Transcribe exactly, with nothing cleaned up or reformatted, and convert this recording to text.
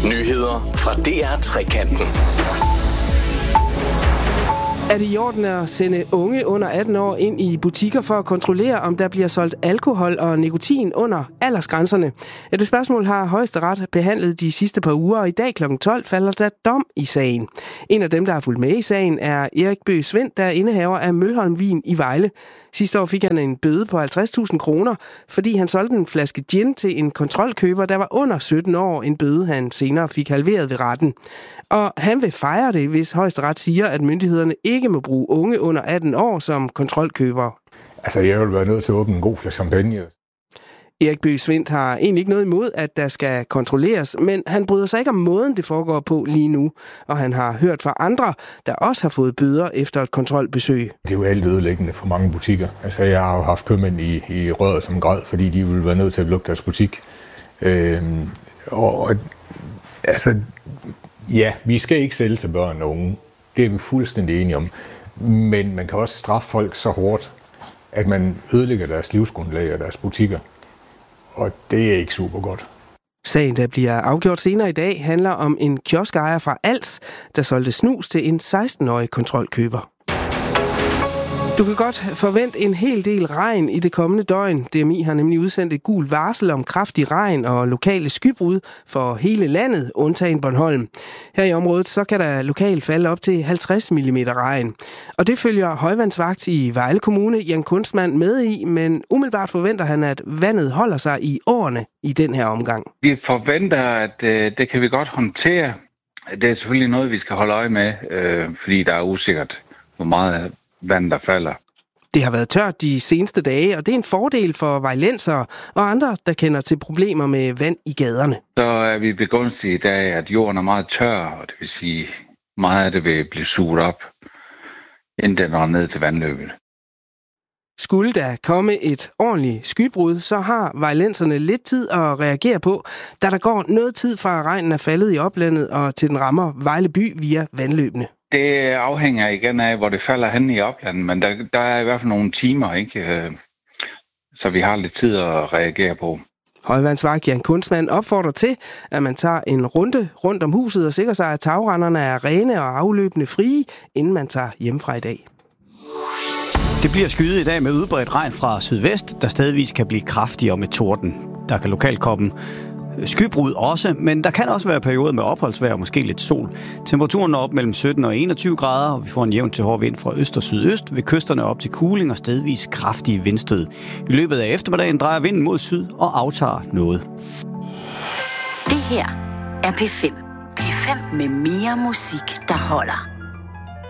Nyheder fra D R Trekanten. Er det i orden at sende unge under atten år ind i butikker for at kontrollere, om der bliver solgt alkohol og nikotin under aldersgrænserne? Ja, det spørgsmål har Højesteret behandlet de sidste par uger, og i dag klokken tolv falder der dom i sagen. En af dem, der har fulgt med i sagen, er Erik Bøgh Svendt, der er indehaver af Mølholm Vin i Vejle. Sidste år fik han en bøde på halvtreds tusind kroner, fordi han solgte en flaske gin til en kontrolkøber, der var under sytten år, en bøde han senere fik halveret ved retten. Og han vil fejre det, hvis Højesteret siger, at myndighederne ikke må bruge unge under atten år som kontrolkøbere. Altså, jeg vil være nødt til at åbne en god flaske champagne. Erik Bøgh Svendt har egentlig ikke noget imod, at der skal kontrolleres, men han bryder sig ikke om måden, det foregår på lige nu. Og han har hørt fra andre, der også har fået bøder efter et kontrolbesøg. Det er jo alt ødelæggende for mange butikker. Altså, jeg har jo haft købmænd i, i røret som græd, fordi de ville være nødt til at lukke deres butik. Øhm, og altså, ja, vi skal ikke sælge til børn og unge. Det er vi fuldstændig enige om. Men man kan også straffe folk så hårdt, at man ødelægger deres livsgrundlag og deres butikker. Og det er ikke super godt. Sagen, der bliver afgjort senere i dag, handler om en kioskejer fra Als, der solgte snus til en seksten-årig kontrolkøber. Du kan godt forvente en hel del regn i det kommende døgn. D M I har nemlig udsendt et gult varsel om kraftig regn og lokale skybrud for hele landet, undtagen Bornholm. Her i området så kan der lokalt falde op til halvtreds millimeter regn. Og det følger højvandsvagt i Vejle Kommune, Jan Kunstmann, med i, men umiddelbart forventer han, at vandet holder sig i årene i den her omgang. Vi forventer, at øh, det kan vi godt håndtere. Det er selvfølgelig noget, vi skal holde øje med, øh, fordi der er usikkert, hvor meget vand der falder. Det har været tørt de seneste dage, og det er en fordel for vejlensere og andre, der kender til problemer med vand i gaderne. Så er vi begunstiget i dag, at jorden er meget tør, og det vil sige, meget af det vil blive suget op, inden den når ned til vandløbet. Skulle der komme et ordentligt skybrud, så har vejlenserne lidt tid at reagere på, da der går noget tid fra regnen er faldet i oplandet og til den rammer Vejle by via vandløbene. Det afhænger igen af, hvor det falder hen i oplandet, men der, der er i hvert fald nogle timer, ikke? Så vi har lidt tid at reagere på. Højvandsvagt Jan Kunstmann opfordrer til, at man tager en runde rundt om huset og sikrer sig, at tagrenderne er rene og afløbende frie, inden man tager hjem fra i dag. Det bliver skyet i dag med udbredt regn fra sydvest, der stadigvis kan blive kraftigere med torden. Der kan lokalt komme skybrud også, men der kan også være perioder med opholdsvejr og måske lidt sol. Temperaturen er op mellem sytten og enogtyve grader, og vi får en jævn til hård vind fra øst og sydøst, ved kysterne op til kuling og stedvis kraftige vindstød. I løbet af eftermiddagen drejer vinden mod syd og aftager noget. Det her er P fem. P fem med mere musik, der holder.